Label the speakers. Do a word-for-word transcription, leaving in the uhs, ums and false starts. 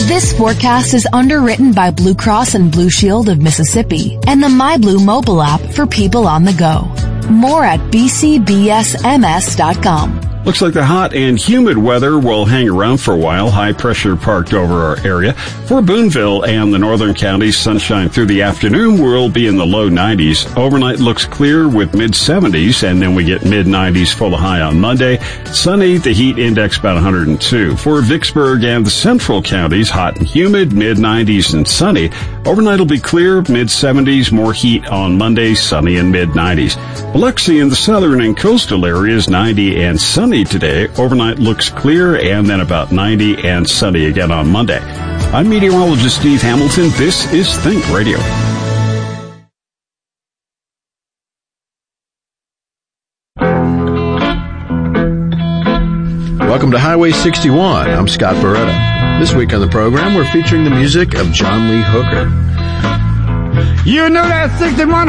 Speaker 1: This forecast is underwritten by Blue Cross and Blue Shield of Mississippi and the MyBlue mobile app for people on the go. More at b c b s m s dot com.
Speaker 2: Looks like the hot and humid weather will hang around for a while. High pressure parked over our area. For Boonville and the northern counties, sunshine through the afternoon will be in the low nineties. Overnight looks clear with mid seventies, and then we get mid nineties for the high on Monday. Sunny, the heat index about one hundred two. For Vicksburg and the central counties, hot and humid, mid nineties and sunny. Overnight will be clear, mid seventies, more heat on Monday, sunny and mid nineties. Biloxi in the southern and coastal areas, ninety and sunny today. Overnight looks clear and then about ninety and sunny again on Monday. I'm meteorologist Steve Hamilton. This is Think Radio.
Speaker 3: Welcome to Highway sixty-one. I'm Scott Beretta. This week on the program, we're featuring the music of John Lee Hooker.
Speaker 4: You know that sixty-one